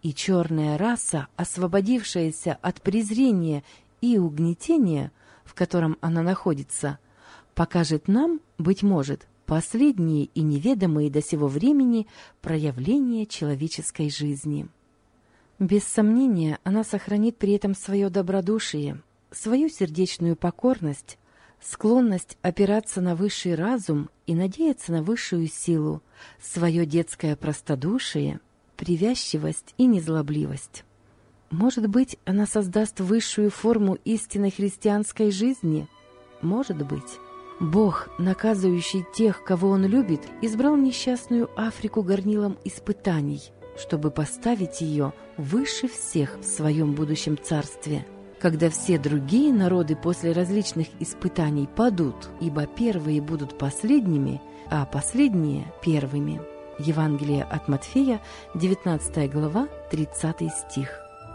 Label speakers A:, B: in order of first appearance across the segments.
A: И черная раса, освободившаяся от презрения и угнетения, в котором она находится, покажет нам, быть может, последние и неведомые до сего времени проявления человеческой жизни. Без сомнения, она сохранит при этом свое добродушие, свою сердечную покорность, склонность опираться на высший разум и надеяться на высшую силу, свое детское простодушие, привязчивость и незлобливость. Может быть, она создаст высшую форму истинной христианской жизни? Может быть. Бог, наказывающий тех, кого Он любит, избрал несчастную Африку горнилом испытаний, чтобы поставить ее выше всех в своем будущем царстве, когда все другие народы после различных испытаний падут, ибо первые будут последними, а последние – первыми. Евангелие от Матфея, 19 глава, 30 стих.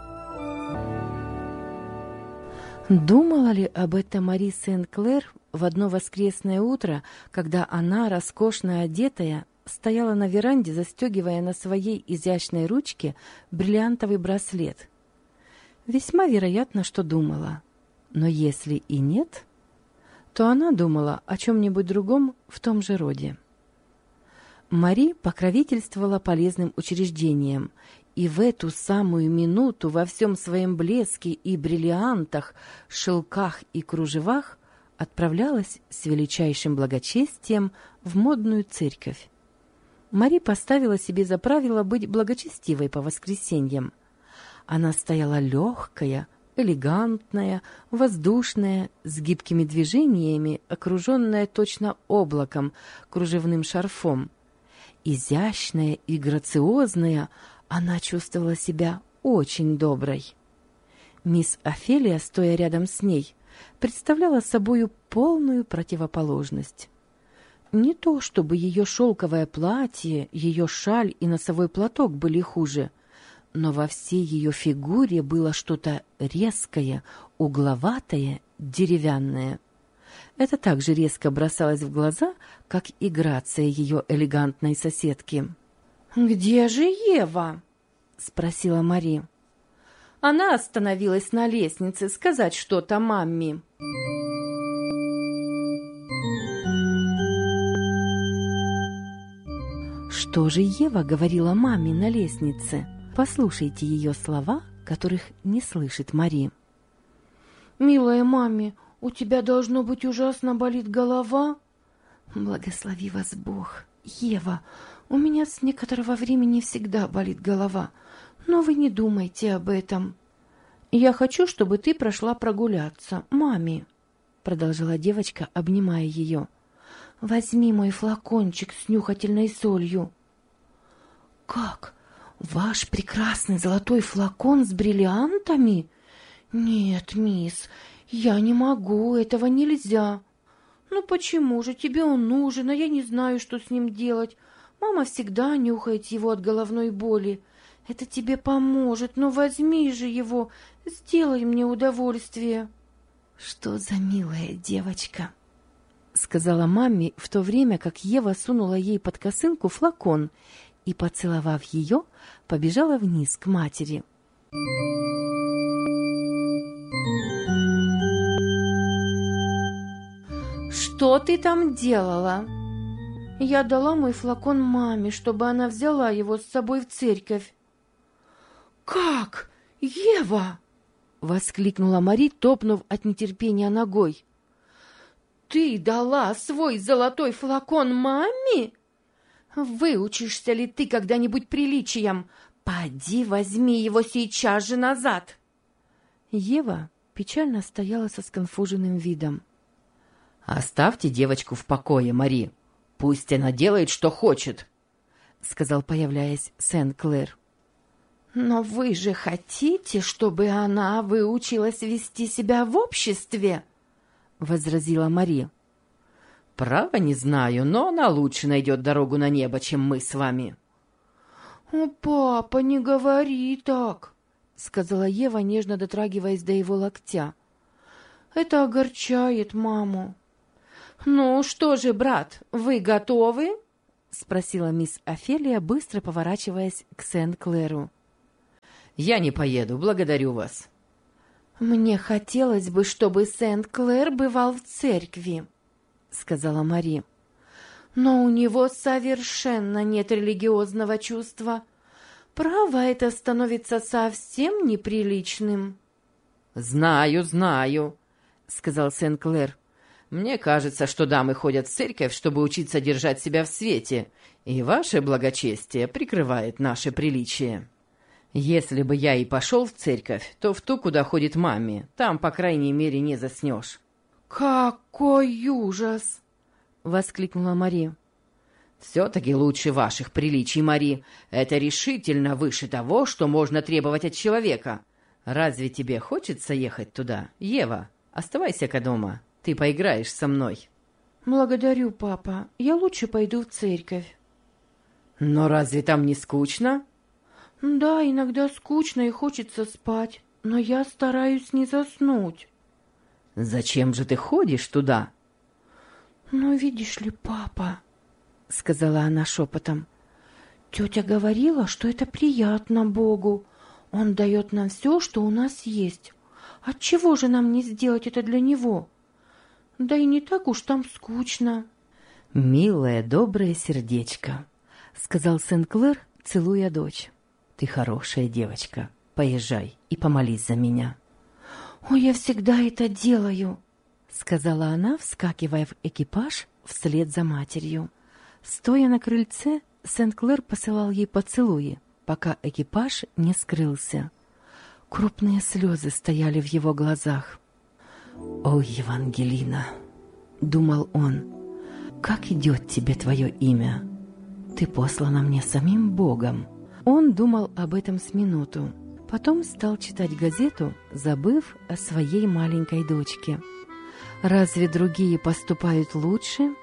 A: Думала ли об этом Мари Сен-Клер в одно воскресное утро, когда она, роскошно одетая, стояла на веранде, застегивая на своей изящной ручке бриллиантовый браслет? Весьма вероятно, что думала. Но если и нет, то она думала о чем-нибудь другом в том же роде. Мари покровительствовала полезным учреждениям, и в эту самую минуту во всем своем блеске и бриллиантах, шелках и кружевах отправлялась с величайшим благочестием в модную церковь. Мари поставила себе за правило быть благочестивой по воскресеньям. Она стояла легкая, элегантная, воздушная, с гибкими движениями, окруженная точно облаком, кружевным шарфом. Изящная и грациозная, она чувствовала себя очень доброй. Мисс Офелия, стоя рядом с ней, представляла собою полную противоположность. Не то чтобы ее шелковое платье, ее шаль и носовой платок были хуже, но во всей ее фигуре было что-то резкое, угловатое, деревянное. Это также резко бросалось в глаза, как и грация ее элегантной соседки. «Где же Ева?» — спросила Мари. Она остановилась на лестнице сказать что-то мамме. Что же Ева говорила маме на лестнице? Послушайте ее слова, которых не слышит Мари. «Милая мамми, у тебя, должно быть, ужасно болит голова?» «Благослови вас Бог. Ева, у меня с некоторого времени всегда болит голова, но вы не думайте об этом». «Я хочу, чтобы ты прошла прогуляться, маме», — продолжала девочка, обнимая ее. «Возьми мой флакончик с нюхательной солью». «Как? Ваш прекрасный золотой флакон с бриллиантами? Нет, мисс, я не могу, этого нельзя». «Ну почему же? Тебе он нужен, а я не знаю, что с ним делать. Мама всегда нюхает его от головной боли. Это тебе поможет, но возьми же его, сделай мне удовольствие». «Что за милая девочка», — сказала маме, в то время как Ева сунула ей под косынку флакон и, поцеловав ее, побежала вниз к матери. «Что ты там делала?» «Я дала мой флакон маме, чтобы она взяла его с собой в церковь». «Как? Ева!» — воскликнула Мари, топнув от нетерпения ногой. «Ты дала свой золотой флакон маме? Выучишься ли ты когда-нибудь приличиям? Поди, возьми его сейчас же назад!» Ева печально стояла со сконфуженным видом.
B: «Оставьте девочку в покое, Мари. Пусть она делает, что хочет», — сказал, появляясь, Сен-Клер.
A: «Но вы же хотите, чтобы она выучилась вести себя в обществе?» — возразила Мари.
B: «Право не знаю, но она лучше найдет дорогу на небо, чем мы с вами».
A: «О, папа, не говори так», — сказала Ева, нежно дотрагиваясь до его локтя. «Это огорчает маму». «Ну что же, брат, вы готовы?» — спросила мисс Офелия, быстро поворачиваясь к Сен-Клеру.
B: Я не поеду, благодарю вас».
A: «Мне хотелось бы, чтобы Сент-Клэр бывал в церкви», — сказала Мари. «Но у него совершенно нет религиозного чувства. Право, это становится совсем неприличным».
B: «Знаю, знаю», — сказал Сент-Клэр. «Мне кажется, что дамы ходят в церковь, чтобы учиться держать себя в свете, и ваше благочестие прикрывает наше приличие. Если бы я и пошел в церковь, то в ту, куда ходит мамми. Там, по крайней мере, не заснешь».
A: «Какой ужас!» — воскликнула Мари.
B: «Все-таки лучше ваших приличий, Мари. Это решительно выше того, что можно требовать от человека. Разве тебе хочется ехать туда? Ева, оставайся-ка дома. Ты поиграешь со мной».
A: «Благодарю, папа. Я лучше пойду в церковь».
B: «Но разве там не скучно?»
A: «Да, иногда скучно и хочется спать, но я стараюсь не заснуть».
B: «Зачем же ты ходишь туда?»
A: «Ну, видишь ли, папа», — сказала она шепотом, — «тетя говорила, что это приятно Богу. Он дает нам все, что у нас есть. Отчего же нам не сделать это для Него? Да и не так уж там скучно».
B: «Милое, доброе сердечко», — сказал Сент-Клэр, целуя дочь. «Ты хорошая девочка. Поезжай и помолись за меня».
A: «О, я всегда это делаю», — сказала она, вскакивая в экипаж вслед за матерью. Стоя на крыльце, Сент-Клэр посылал ей поцелуи, пока экипаж не скрылся. Крупные слезы стояли в его глазах. «О, Евангелина!» — думал он. «Как идет тебе твое имя? Ты послана мне самим Богом». Он думал об этом с минуту. Потом стал читать газету, забыв о своей маленькой дочке. Разве другие поступают лучше?